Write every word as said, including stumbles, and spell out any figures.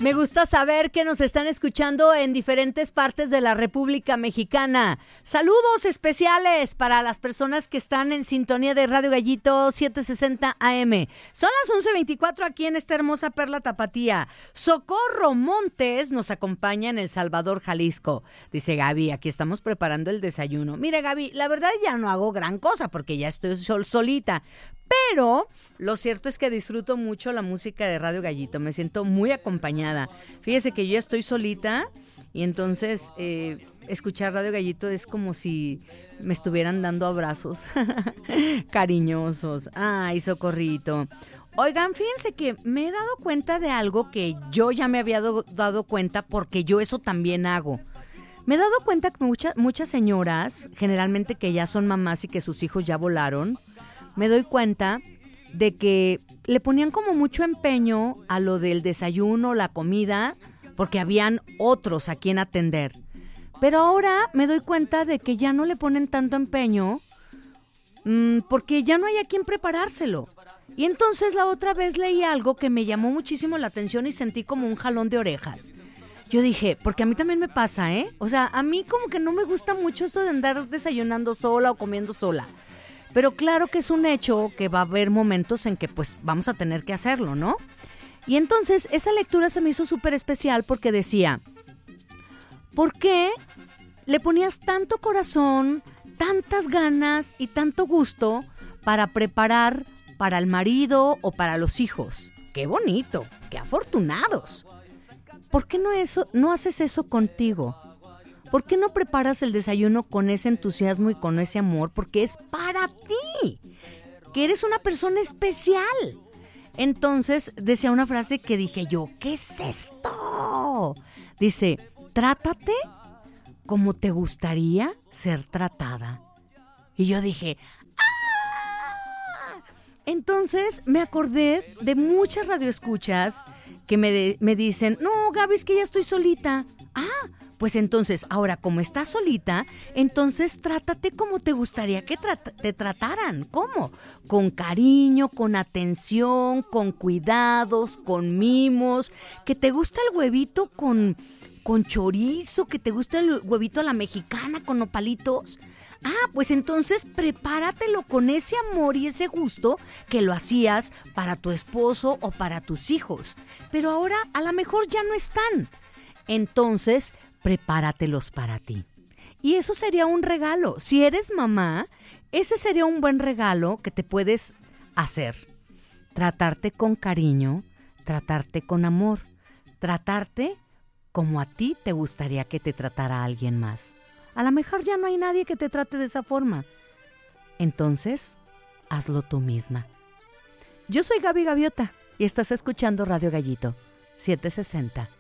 Me gusta saber que nos están escuchando en diferentes partes de la República Mexicana. Saludos especiales para las personas que están en sintonía de Radio Gallito setecientos sesenta A M. Son las once veinticuatro aquí en esta hermosa perla tapatía. Socorro Montes nos acompaña en El Salvador, Jalisco. Dice Gaby, aquí estamos preparando el desayuno. Mire, Gaby, la verdad ya no hago gran cosa porque ya estoy sol- solita. Pero lo cierto es que disfruto mucho la música de Radio Gallito. Me siento muy acompañada. Fíjese que yo ya estoy solita y entonces eh, escuchar Radio Gallito es como si me estuvieran dando abrazos cariñosos. Ay, Socorrito. Oigan, fíjense que me he dado cuenta de algo que yo ya me había do- dado cuenta porque yo eso también hago. Me he dado cuenta que muchas, muchas señoras, generalmente que ya son mamás y que sus hijos ya volaron, me doy cuenta de que le ponían como mucho empeño a lo del desayuno, la comida, porque habían otros a quien atender. Pero ahora me doy cuenta de que ya no le ponen tanto empeño mmm, porque ya no hay a quien preparárselo. Y entonces la otra vez leí algo que me llamó muchísimo la atención y sentí como un jalón de orejas. Yo dije, porque a mí también me pasa, ¿eh? O sea, a mí como que no me gusta mucho esto de andar desayunando sola o comiendo sola. Pero claro que es un hecho que va a haber momentos en que pues vamos a tener que hacerlo, ¿no? Y entonces esa lectura se me hizo súper especial porque decía, ¿por qué le ponías tanto corazón, tantas ganas y tanto gusto para preparar para el marido o para los hijos? ¡Qué bonito! ¡Qué afortunados! ¿Por qué no, eso, no haces eso contigo? ¿Por qué no preparas el desayuno con ese entusiasmo y con ese amor? Porque es para ti, que eres una persona especial. Entonces decía una frase que dije yo, ¿qué es esto? Dice, trátate como te gustaría ser tratada. Y yo dije, ¡ah! Entonces me acordé de muchas radioescuchas que me, de, me dicen, no, Gaby, es que ya estoy solita. Ah, pues entonces, ahora como estás solita, entonces trátate como te gustaría que tra- te trataran. ¿Cómo? Con cariño, con atención, con cuidados, con mimos. Que te gusta el huevito con, con chorizo, que te gusta el huevito a la mexicana con nopalitos. Ah, pues entonces prepáratelo con ese amor y ese gusto que lo hacías para tu esposo o para tus hijos. Pero ahora a lo mejor ya no están. Entonces, prepáratelos para ti. Y eso sería un regalo. Si eres mamá, ese sería un buen regalo que te puedes hacer. Tratarte con cariño, tratarte con amor, tratarte como a ti te gustaría que te tratara alguien más. A lo mejor ya no hay nadie que te trate de esa forma. Entonces, hazlo tú misma. Yo soy Gaby Gaviota y estás escuchando Radio Gallito setecientos sesenta.